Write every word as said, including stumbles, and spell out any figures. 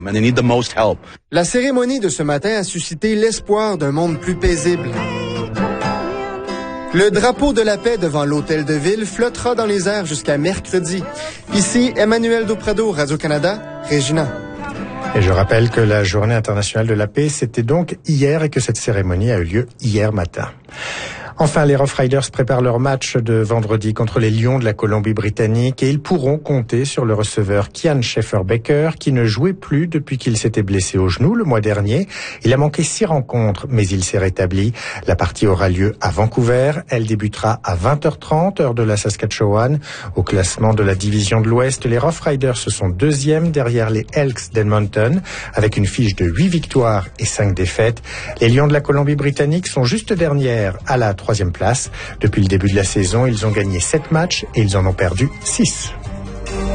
And they need the most help. La cérémonie de ce matin a suscité l'espoir d'un monde plus paisible. Le drapeau de la paix devant l'hôtel de ville flottera dans les airs jusqu'à mercredi. Ici, Emmanuel Dauprado, Radio-Canada, Regina. Et je rappelle que la Journée internationale de la paix, c'était donc hier et que cette cérémonie a eu lieu hier matin. Enfin, les Rough Riders préparent leur match de vendredi contre les Lions de la Colombie-Britannique et ils pourront compter sur le receveur Kian Schäfer-Becker qui ne jouait plus depuis qu'il s'était blessé au genou le mois dernier. Il a manqué six rencontres, mais il s'est rétabli. La partie aura lieu à Vancouver. Elle débutera à vingt heures trente, heure de la Saskatchewan. Au classement de la division de l'Ouest, les Rough Riders sont deuxièmes derrière les Elks d'Edmonton avec une fiche de huit victoires et cinq défaites. Les Lions de la Colombie-Britannique sont juste dernières à la troisième place. Depuis le début de la saison, ils ont gagné sept matchs et ils en ont perdu six.